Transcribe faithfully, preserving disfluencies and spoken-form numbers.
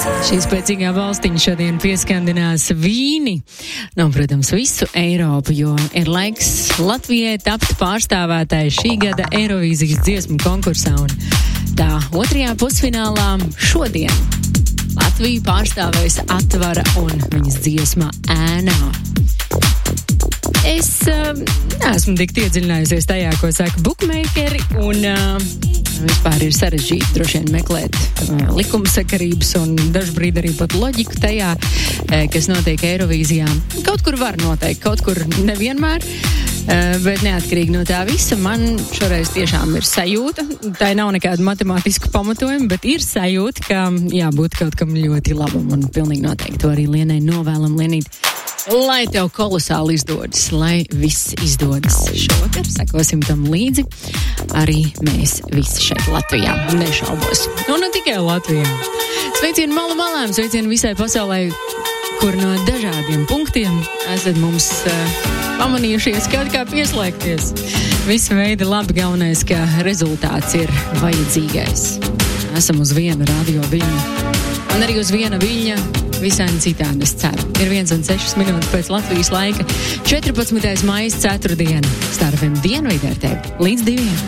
Šī spēcīgā valstiņa šodien pieskandinās vīni. Nu, protams, visu Eiropu, jo ir laiks Latvijai tapt pārstāvētāji šī gada Eirovīzijas dziesmu konkursā. Un tā otrajā pusfinālā šodien Latviju pārstāvēs Atvara un viņas dziesma Ēnā. Es uh, neesmu tik iedziļinājusies tajā, ko saka bookmakeri, un uh, vispār ir sarežģīti droši vien meklēt uh, likumsakarības un dažbrīd arī pat loģiku tajā, uh, kas notiek Eirovīzijā. Kaut kur var noteikt, kaut kur nevienmēr, uh, bet neatkarīgi no tā visa, man šoreiz tiešām ir sajūta, tā nav nekāda matemātiska pamatojuma, bet ir sajūta, ka jābūt kaut kam ļoti labam, un pilnīgi noteikti to arī Lienai novēlam, Lienīt. Lai tev kolosāli izdodas, lai viss izdodas šovakar, sekosim tam līdzi, arī mēs visi šeit Latvijā, nešaubos. Un ne tikai Latvijā. Sveicienu malu malām, sveicienu visai pasaulē, kur no dažādiem punktiem esat mums uh, pamanījušies kaut kā pieslēgties. Visi veidi labi, galvenais, ka rezultāts ir vajadzīgais. Esam uz viena radio viļņa. Un arī uz viena viļņa visādi citādi, es ceru. Ir viens un sešas minūtes pēc Latvijas laika. četrpadsmitais maijs ceturtdiena. Starpiem dienvidē ar tevi līdz diviem.